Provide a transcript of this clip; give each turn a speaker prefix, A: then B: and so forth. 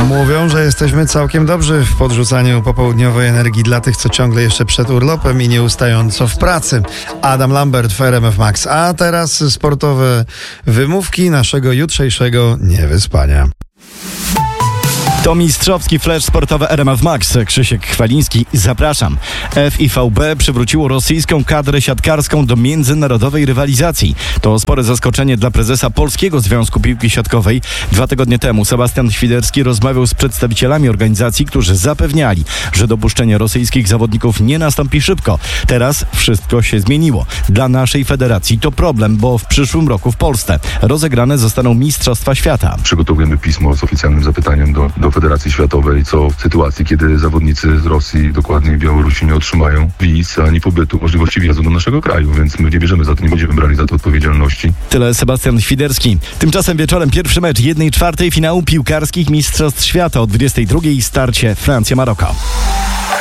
A: Mówią, że jesteśmy całkiem dobrzy w podrzucaniu popołudniowej energii dla tych, co ciągle jeszcze przed urlopem i nieustająco w pracy. Adam Lambert w RMF Max. A teraz sportowe wymówki naszego jutrzejszego niewyspania.
B: To mistrzowski flash sportowy RMF Max. Krzysiek Chwaliński, zapraszam. FIVB przywróciło rosyjską kadrę siatkarską do międzynarodowej rywalizacji. To spore zaskoczenie dla prezesa Polskiego Związku Piłki Siatkowej. 2 tygodnie temu Sebastian Świderski rozmawiał z przedstawicielami organizacji, którzy zapewniali, że dopuszczenie rosyjskich zawodników nie nastąpi szybko. Teraz wszystko się zmieniło. Dla naszej federacji to problem, bo w przyszłym roku w Polsce rozegrane zostaną Mistrzostwa Świata.
C: Przygotowujemy pismo z oficjalnym zapytaniem do Federacji Światowej, co w sytuacji, kiedy zawodnicy z Rosji, dokładnie Białorusi, nie otrzymają wiz ani pobytu, możliwości wjazdu do naszego kraju, więc my nie bierzemy za to, nie będziemy brali za to odpowiedzialności.
B: Tyle Sebastian Świderski. Tymczasem wieczorem pierwszy mecz 1/4 finału piłkarskich Mistrzostw Świata o 22:00 starcie Francja-Maroko.